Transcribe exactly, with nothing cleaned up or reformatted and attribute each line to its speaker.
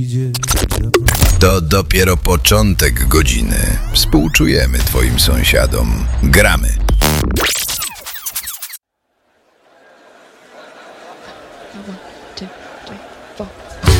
Speaker 1: To dopiero początek godziny. Współczujemy twoim sąsiadom. Gramy.
Speaker 2: One, two, three, four.